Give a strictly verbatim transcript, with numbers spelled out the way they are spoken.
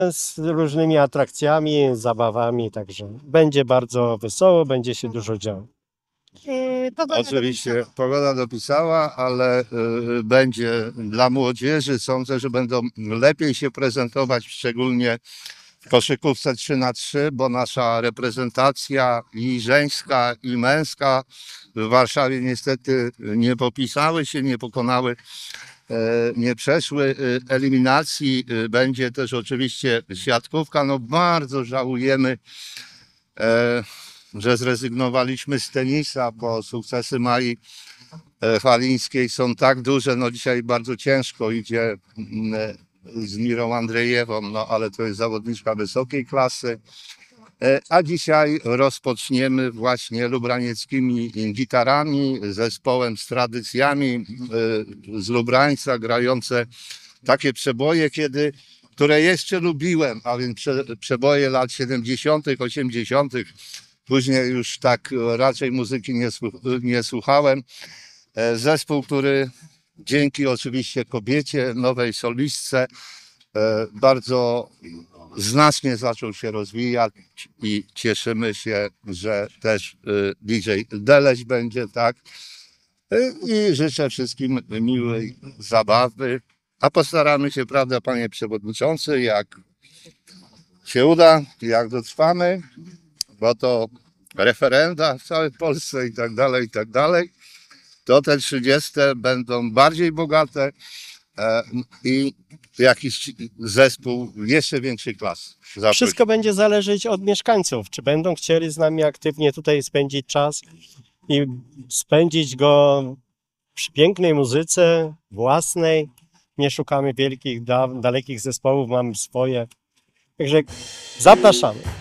z różnymi atrakcjami, zabawami, także będzie bardzo wesoło, będzie się dużo działo. Yy, pogoda Oczywiście dopisała. pogoda dopisała, ale y, będzie dla młodzieży. Sądzę, że będą lepiej się prezentować, szczególnie w koszykówce trzy na trzy, bo nasza reprezentacja i żeńska, i męska w Warszawie niestety nie popisały się, nie pokonały, e, nie przeszły y, eliminacji. Y, Będzie też oczywiście siatkówka. No bardzo żałujemy, e, że zrezygnowaliśmy z tenisa, bo sukcesy Mai e, Falińskiej są tak duże. No dzisiaj bardzo ciężko idzie mm, z Mirą Andrzejewą, no ale to jest zawodniczka wysokiej klasy. E, A dzisiaj rozpoczniemy właśnie lubranieckimi gitarami, zespołem z tradycjami e, z Lubrańca, grające takie przeboje, kiedy, które jeszcze lubiłem, a więc prze, przeboje lat siedemdziesiątych, osiemdziesiątych. Później już tak raczej muzyki nie, słuch- nie słuchałem. E, Zespół, który dzięki oczywiście kobiecie, nowej solistce, e, bardzo znacznie zaczął się rozwijać i cieszymy się, że też e, D J Deleś będzie, tak. E, I życzę wszystkim miłej zabawy. A postaramy się, prawda, panie przewodniczący, jak się uda, jak dotrwamy, bo to referenda w całej Polsce i tak dalej, i tak dalej, to te trzydzieste będą bardziej bogate e, i jakiś zespół jeszcze większej klasy. Zaprosić. Wszystko będzie zależeć od mieszkańców, czy będą chcieli z nami aktywnie tutaj spędzić czas i spędzić go przy pięknej muzyce własnej. Nie szukamy wielkich, da, dalekich zespołów, mamy swoje. Także zapraszamy.